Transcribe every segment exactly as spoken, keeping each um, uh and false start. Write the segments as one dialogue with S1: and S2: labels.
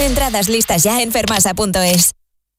S1: Entradas listas ya en fermasa punto es.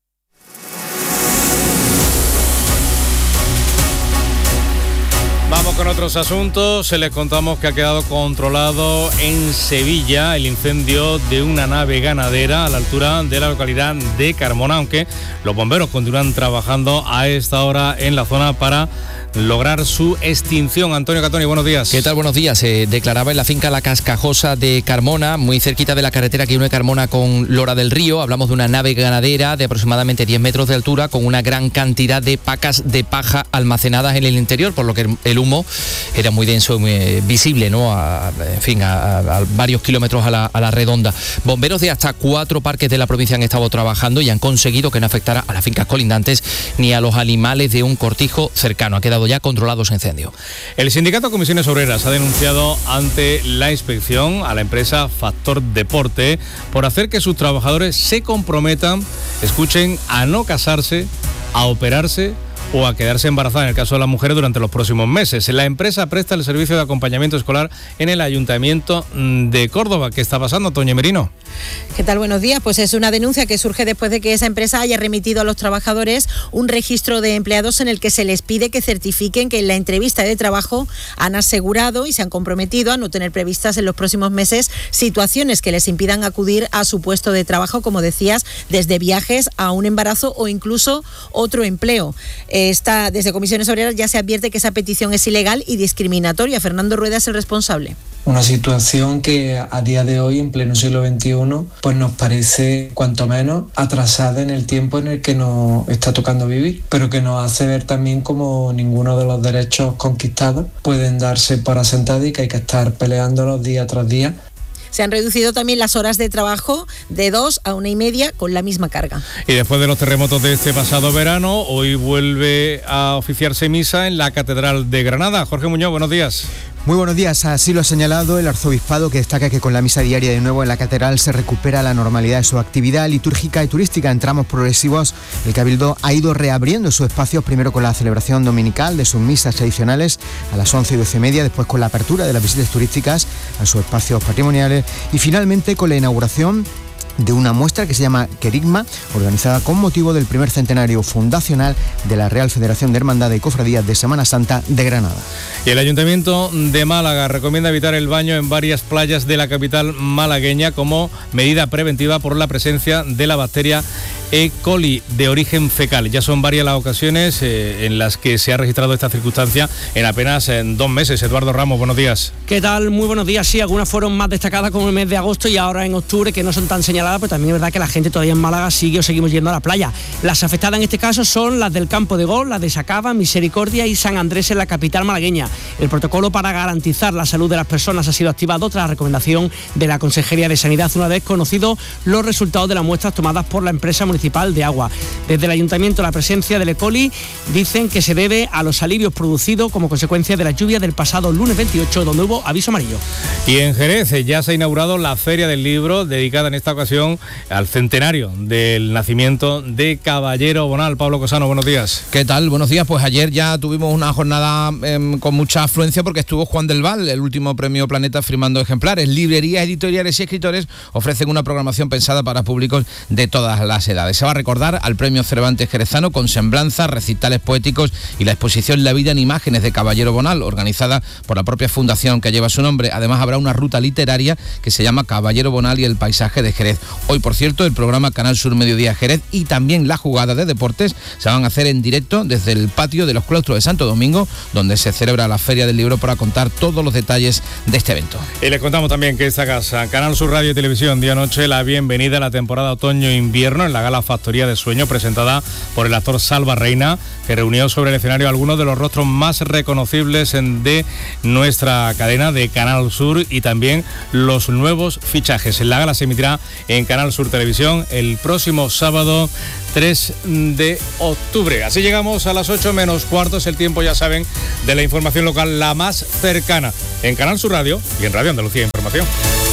S2: Vamos con otros asuntos. Les contamos que ha quedado controlado en Sevilla el incendio de una nave ganadera a la altura de la localidad de Carmona, aunque los bomberos continúan trabajando a esta hora en la zona para lograr su extinción. Antonio Catoni, buenos días.
S3: ¿Qué tal? Buenos días. Se declaraba en la finca La Cascajosa de Carmona, muy cerquita de la carretera que une Carmona con Lora del Río. Hablamos de una nave ganadera de aproximadamente diez metros de altura con una gran cantidad de pacas de paja almacenadas en el interior, por lo que el humo era muy denso, muy visible, ¿no? A, en fin, a, a, a varios kilómetros a la, a la redonda. Bomberos de hasta cuatro parques de la provincia han estado trabajando y han conseguido que no afectara a las fincas colindantes ni a los animales de un cortijo cercano. Ha quedado ya controlado ese incendio.
S2: El sindicato Comisiones Obreras ha denunciado ante la inspección a la empresa Factor Deporte por hacer que sus trabajadores se comprometan, escuchen, a no casarse, a operarse o a quedarse embarazada en el caso de las mujeres durante los próximos meses. La empresa presta el servicio de acompañamiento escolar en el Ayuntamiento de Córdoba. ¿Qué está pasando, Toño Merino?
S4: ¿Qué tal? Buenos días. Pues es una denuncia que surge después de que esa empresa haya remitido a los trabajadores un registro de empleados en el que se les pide que certifiquen que en la entrevista de trabajo han asegurado y se han comprometido a no tener previstas en los próximos meses situaciones que les impidan acudir a su puesto de trabajo, como decías, desde viajes a un embarazo o incluso otro empleo. Está, desde Comisiones Obreras ya se advierte que esa petición es ilegal y discriminatoria. Fernando Rueda es el responsable.
S5: Una situación que a día de hoy, en pleno siglo veintiuno, pues nos parece cuanto menos atrasada en el tiempo en el que nos está tocando vivir, pero que nos hace ver también como ninguno de los derechos conquistados pueden darse por asentados y que hay que estar peleándolos día tras día.
S4: Se han reducido también las horas de trabajo de dos a una y media con la misma carga.
S2: Y después de los terremotos de este pasado verano, hoy vuelve a oficiarse misa en la Catedral de Granada. Jorge Muñoz, buenos días.
S6: Muy buenos días. Así lo ha señalado el arzobispado, que destaca que con la misa diaria de nuevo en la catedral se recupera la normalidad de su actividad litúrgica y turística en tramos progresivos. El Cabildo ha ido reabriendo sus espacios, primero con la celebración dominical de sus misas tradicionales a las once y doce y media, después con la apertura de las visitas turísticas a sus espacios patrimoniales y finalmente con la inauguración de una muestra que se llama Querigma, organizada con motivo del primer centenario fundacional de la Real Federación de Hermandades y Cofradías de Semana Santa de Granada.
S2: Y el Ayuntamiento de Málaga recomienda evitar el baño en varias playas de la capital malagueña como medida preventiva por la presencia de la bacteria E. coli de origen fecal. Ya son varias las ocasiones eh, en las que se ha registrado esta circunstancia en apenas en dos meses. Eduardo Ramos, buenos días.
S7: ¿Qué tal? Muy buenos días. Sí, algunas fueron más destacadas como el mes de agosto y ahora en octubre, que no son tan señaladas, pero también es verdad que la gente todavía en Málaga sigue o seguimos yendo a la playa. Las afectadas en este caso son las del Campo de Gol, las de Sacaba, Misericordia y San Andrés en la capital malagueña. El protocolo para garantizar la salud de las personas ha sido activado tras la recomendación de la Consejería de Sanidad, una vez conocidos los resultados de las muestras tomadas por la empresa municipal de agua. Desde el Ayuntamiento, la presencia del E. coli dicen que se debe a los alivios producidos como consecuencia de la lluvia del pasado lunes veintiocho, donde hubo aviso amarillo.
S2: Y en Jerez ya se ha inaugurado la Feria del Libro, dedicada en esta ocasión al centenario del nacimiento de Caballero Bonal. Pablo Cosano, buenos días.
S3: ¿Qué tal? Buenos días. Pues ayer ya tuvimos una jornada eh, con mucha afluencia porque estuvo Juan del Val, el último premio Planeta, firmando ejemplares. Librerías, editoriales y escritores ofrecen una programación pensada para públicos de todas las edades. Se va a recordar al premio Cervantes Jerezano con semblanzas, recitales poéticos y la exposición La vida en imágenes de Caballero Bonal, organizada por la propia fundación que lleva su nombre. Además habrá una ruta literaria que se llama Caballero Bonal y el paisaje de Jerez. Hoy, por cierto, el programa Canal Sur Mediodía Jerez y también la jugada de deportes se van a hacer en directo desde el patio de los claustros de Santo Domingo, donde se celebra la Feria del Libro, para contar todos los detalles de este evento.
S2: Y les contamos también que esta casa, Canal Sur Radio y Televisión, dio anoche la bienvenida a la temporada otoño-invierno en la gala Factoría de Sueño, presentada por el actor Salva Reina, que reunió sobre el escenario algunos de los rostros más reconocibles de nuestra cadena de Canal Sur y también los nuevos fichajes. La gala se emitirá en Canal Sur Televisión el próximo sábado tres de octubre. Así llegamos a las ocho menos cuarto, es el tiempo, ya saben, de la información local la más cercana en Canal Sur Radio y en Radio Andalucía Información.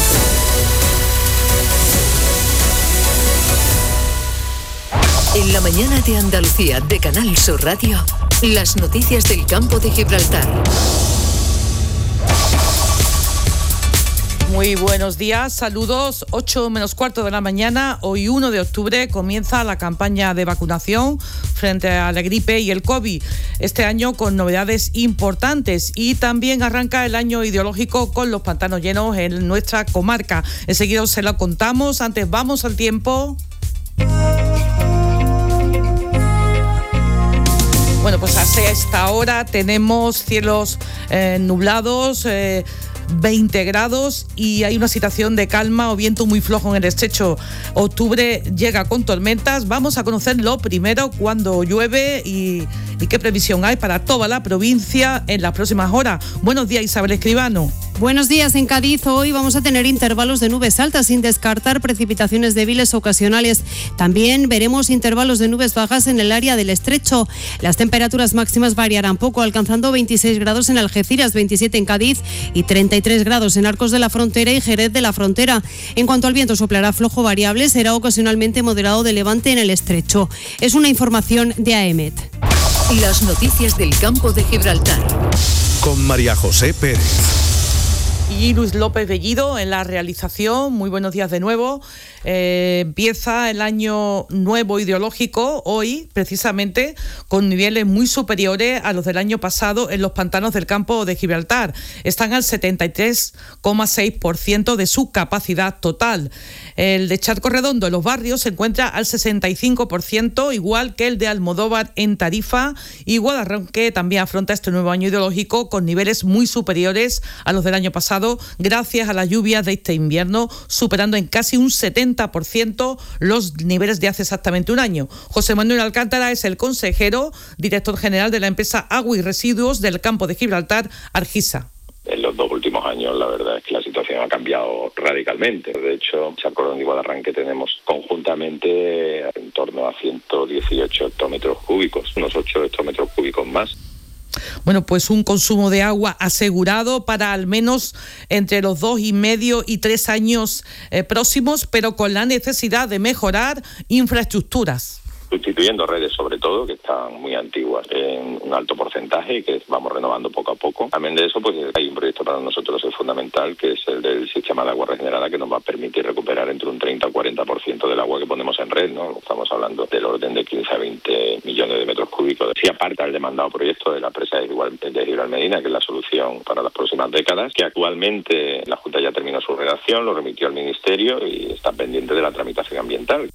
S8: En la mañana de Andalucía de Canal Sur Radio, las noticias del campo de Gibraltar.
S9: Muy buenos días, saludos, ocho menos cuarto de la mañana, hoy uno de octubre comienza la campaña de vacunación frente a la gripe y el COVID, este año con novedades importantes y también arranca el año ideológico con los pantanos llenos en nuestra comarca. Enseguida se lo contamos, antes vamos al tiempo. Bueno, pues hasta esta hora tenemos cielos eh, nublados, eh, veinte grados y hay una situación de calma o viento muy flojo en el estrecho. Octubre llega con tormentas. Vamos a conocer lo primero, cuándo llueve y, y qué previsión hay para toda la provincia en las próximas horas. Buenos días, Isabel Escribano.
S10: Buenos días. En Cádiz hoy vamos a tener intervalos de nubes altas sin descartar precipitaciones débiles ocasionales. También veremos intervalos de nubes bajas en el área del estrecho. Las temperaturas máximas variarán poco, alcanzando veintiséis grados en Algeciras, veintisiete en Cádiz y treinta y tres grados en Arcos de la Frontera y Jerez de la Frontera. En cuanto al viento, soplará flojo variable, será ocasionalmente moderado de levante en el estrecho. Es una información de A E M E T.
S8: Las noticias del campo de Gibraltar.
S11: Con María José Pérez.
S9: Y Luis López Bellido en la realización. Muy buenos días de nuevo. Eh, empieza el año nuevo ideológico hoy, precisamente, con niveles muy superiores a los del año pasado en los pantanos del campo de Gibraltar. Están al setenta y tres coma seis por ciento de su capacidad total. El de Charco Redondo en los barrios se encuentra al sesenta y cinco por ciento, igual que el de Almodóvar en Tarifa, y Guadarranque también afronta este nuevo año ideológico con niveles muy superiores a los del año pasado, gracias a las lluvias de este invierno, superando en casi un setenta por ciento los niveles de hace exactamente un año. José Manuel Alcántara es el consejero, director general de la empresa Agua y Residuos del campo de Gibraltar, Argisa.
S12: En los dos últimos años la verdad es que la situación ha cambiado radicalmente. De hecho, Charco Redondo y Guadarranque tenemos conjuntamente en torno a ciento dieciocho hectómetros cúbicos, unos ocho hectómetros cúbicos más.
S9: Bueno, pues un consumo de agua asegurado para al menos entre los dos y medio y tres años eh, próximos, pero con la necesidad de mejorar infraestructuras.
S12: Sustituyendo redes, sobre todo, que están muy antiguas en un alto porcentaje y que vamos renovando poco a poco. También de eso, pues hay un proyecto para nosotros es fundamental, que es el del sistema de agua regenerada, que nos va a permitir recuperar entre un treinta o cuarenta por ciento del agua que ponemos en red, ¿no? Estamos hablando del orden de quince a veinte millones de metros cúbicos. Si aparta el demandado proyecto de la presa de Gibraltar Medina, que es la solución para las próximas décadas, que actualmente la Junta ya terminó su redacción, lo remitió al Ministerio y está pendiente de la tramitación ambiental.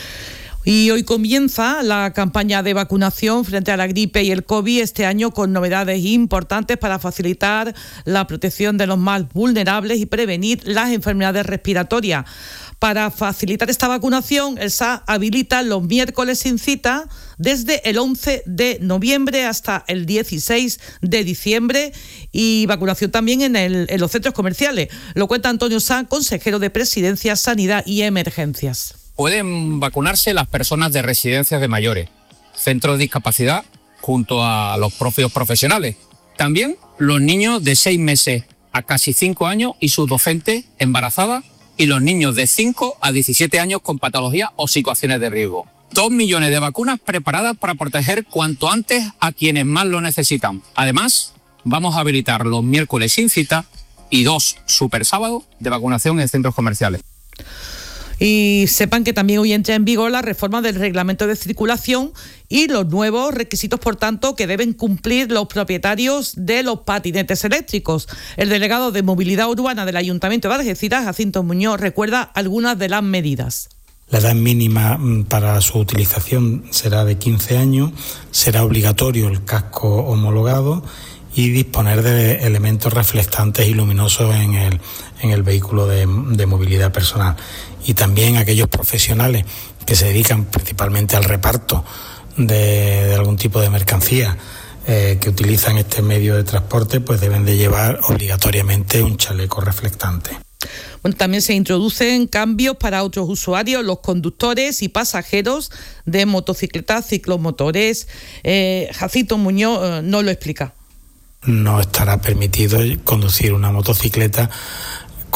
S9: Y hoy comienza la campaña de vacunación frente a la gripe y el COVID, este año con novedades importantes para facilitar la protección de los más vulnerables y prevenir las enfermedades respiratorias. Para facilitar esta vacunación, el S A habilita los miércoles sin cita desde el once de noviembre hasta el dieciséis de diciembre y vacunación también en, el, en los centros comerciales. Lo cuenta Antonio Sanz, consejero de Presidencia, Sanidad y Emergencias.
S13: Pueden vacunarse las personas de residencias de mayores, centros de discapacidad, junto a los propios profesionales. También los niños de seis meses a casi cinco años y sus docentes embarazadas, y los niños de cinco a diecisiete años con patologías o situaciones de riesgo. Dos millones de vacunas preparadas para proteger cuanto antes a quienes más lo necesitan. Además, vamos a habilitar los miércoles sin cita y dos super sábados de vacunación en centros comerciales.
S9: Y sepan que también hoy entra en vigor la reforma del reglamento de circulación y los nuevos requisitos, por tanto, que deben cumplir los propietarios de los patinetes eléctricos. El delegado de Movilidad Urbana del Ayuntamiento de Algeciras, Jacinto Muñoz, recuerda algunas de las medidas.
S14: La edad mínima para su utilización será de quince años, será obligatorio el casco homologado y disponer de elementos reflectantes y luminosos en el, en el vehículo de, de movilidad personal. Y también aquellos profesionales que se dedican principalmente al reparto de, de algún tipo de mercancía eh, que utilizan este medio de transporte, pues deben de llevar obligatoriamente un chaleco reflectante.
S9: Bueno, también se introducen cambios para otros usuarios, los conductores y pasajeros de motocicletas, ciclomotores. Eh, Jacinto Muñoz eh, no lo explica.
S14: No estará permitido conducir una motocicleta